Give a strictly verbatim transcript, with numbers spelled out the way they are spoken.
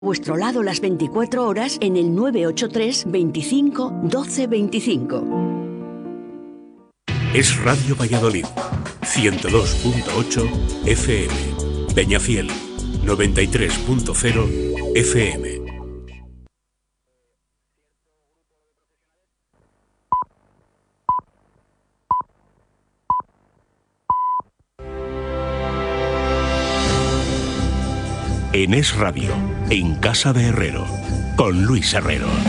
vuestro lado las veinticuatro horas en el nueve ocho tres veinticinco doce veinticinco. Es Radio Valladolid, ciento dos punto ocho F M. Peñafiel, noventa y tres punto cero F M. En Es Radio, en Casa de Herrero, con Luis Herrero.